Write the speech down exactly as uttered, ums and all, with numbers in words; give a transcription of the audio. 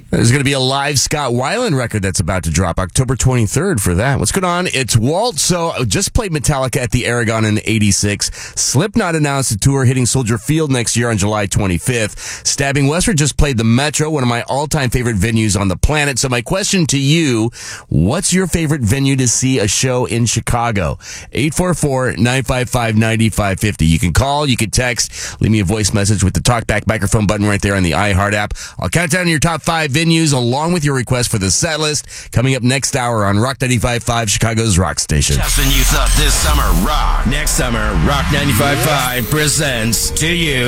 There's going to be a live Scott Weiland record that's about to drop October twenty-third for that. What's going on? It's Walt. So just played Metallica at the Aragon in eighty-six. Slipknot announced a tour hitting Soldier Field next year on July twenty-fifth. Stabbing Westward just played the Metro, one of my all-time favorite venues on the planet. So my question to you, what's your favorite venue to see a show in Chicago? eight four four, nine five five, nine five five zero. You can call, you can text, leave me a voice message with the TalkBack microphone button right there on the iHeart app. I'll count down your top five venues along with your request for the set list coming up next hour on Rock ninety-five point five, Chicago's rock station. Just when you thought this summer rock. Next summer, Rock ninety-five point five presents to you